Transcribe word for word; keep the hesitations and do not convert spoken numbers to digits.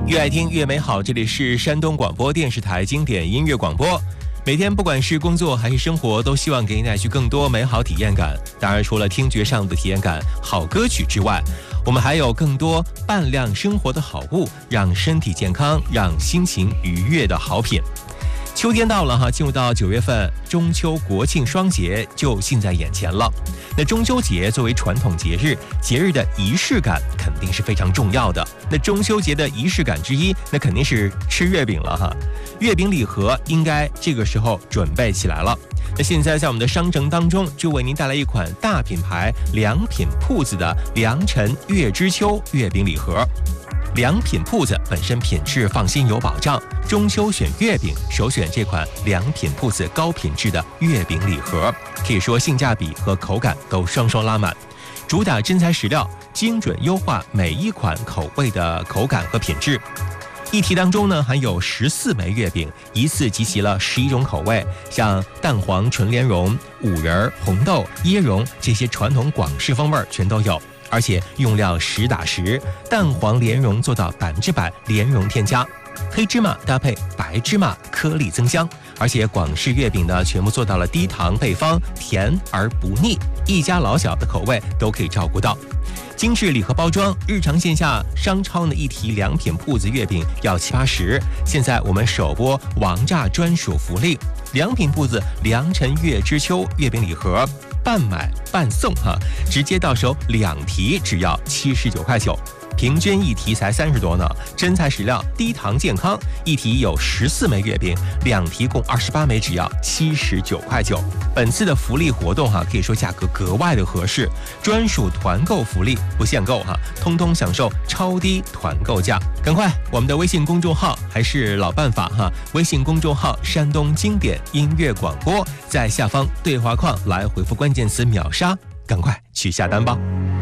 越爱听越美好，这里是山东广播电视台经典音乐广播。每天不管是工作还是生活，都希望给你带去更多美好体验感。当然，除了听觉上的体验感、好歌曲之外，我们还有更多伴亮生活的好物，让身体健康、让心情愉悦的好品。秋天到了哈，进入到九月份，中秋国庆双节就近在眼前了。那中秋节作为传统节日，节日的仪式感肯定是非常重要的。那中秋节的仪式感之一，那肯定是吃月饼了哈。月饼礼盒应该这个时候准备起来了。那现在在我们的商城当中，就为您带来一款大品牌良品铺子的良辰月之秋月饼礼盒。良品铺子本身品质放心有保障，中秋选月饼首选这款良品铺子高品质的月饼礼盒，可以说性价比和口感都双双拉满。主打真材实料，精准优化每一款口味的口感和品质。一提当中呢，含有十四枚月饼，一次集齐了十一种口味，像蛋黄纯莲蓉、五仁、红豆、椰蓉这些传统广式风味全都有。而且用料实打实，蛋黄莲蓉做到百分之百莲蓉添加，黑芝麻搭配白芝麻颗粒增香，而且广式月饼呢全部做到了低糖配方，甜而不腻，一家老小的口味都可以照顾到。精致礼盒包装，日常线下商超呢一提良品铺子月饼要七八十，现在我们首播王炸专属福利，良品铺子良辰月之秋月饼礼盒。半买半送哈，直接到手两提只要七十九块九，平均一提才三十多呢。真材实料，低糖健康，一提有十四枚月饼，两提共二十八枚，只要七十九块九。本次的福利活动哈，可以说价格格外的合适，专属团购福利不限购哈，通通享受超低团购价。赶快，我们的微信公众号还是老办法哈，微信公众号山东经典音乐广播，在下方对话框来回复关键词秒杀，赶快去下单吧。